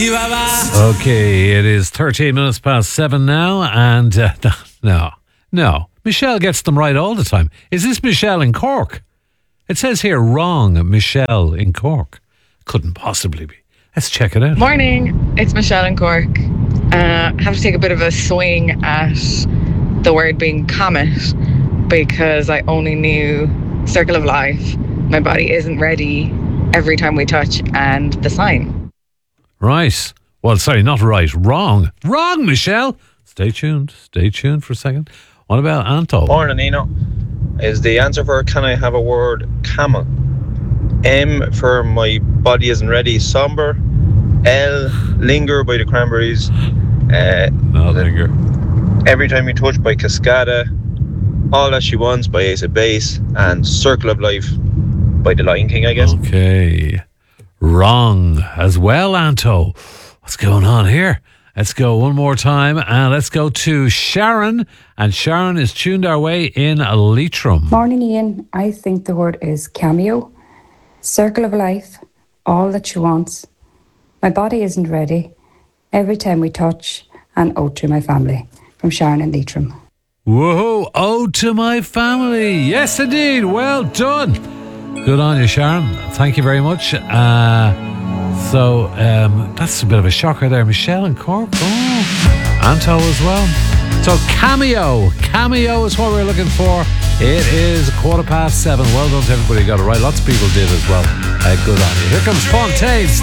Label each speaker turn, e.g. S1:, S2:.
S1: Okay, it is 13 minutes past 7 now, and no. Michelle gets them right all the time. Is this Michelle in Cork? It says here wrong, Michelle in Cork. Couldn't possibly be. Let's check it out.
S2: Morning, it's Michelle in Cork. I have to take a bit of a swing at the word being comet because I only knew circle of life, my body isn't ready every time we touch, and the sign.
S1: Right. Well, sorry, not right. Wrong. Wrong, Michelle. Stay tuned for a second. What about Anto?
S3: Morning, Nino. Is the answer for can I have a word camel? M for my body isn't ready, somber. L, linger by the Cranberries.
S1: No, linger.
S3: Every time you touch by Cascada. All That She Wants by Ace of Base. And Circle of Life by The Lion King, I guess.
S1: Okay. Wrong as well, Anto. What's going on here? Let's go one more time and let's go to Sharon. And Sharon is tuned our way in Leitrim.
S4: Morning, Ian. I think the word is cameo. Circle of life. All that she wants. My body isn't ready. Every time we touch. And ode to my family. From Sharon in Leitrim.
S1: Whoa, ode to my family. Yes, indeed. Well done. Good on you, Sharon. Thank you very much. So that's a bit of a shocker there. Michelle in Cork. Oh, Anto as well. So Cameo is what we're looking for. It is 7:15. Well done to everybody who got it right. Lots of people did as well. Good on you. Here comes Fontaine.